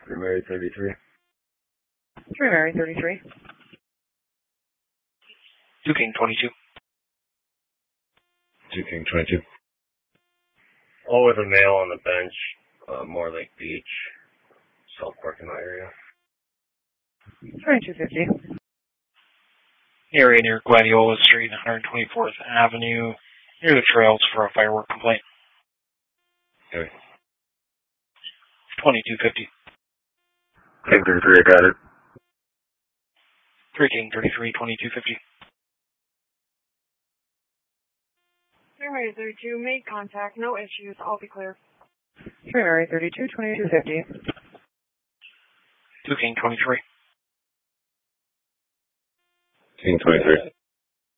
Mary 33. 3 Mary 33. 2 King 22. 2 King 22. All with a male on the bench, Moore Lake Beach, South parking lot area. 2250. Area near Guardiola Street, 124th Avenue, near the trails for a firework complaint. Okay. 2250. King 33, I got it. 3 King 33, 2250. 3 Mary 32, made contact, no issues, all be clear. 3 Mary 32, 2250. 2 King 23. King 23.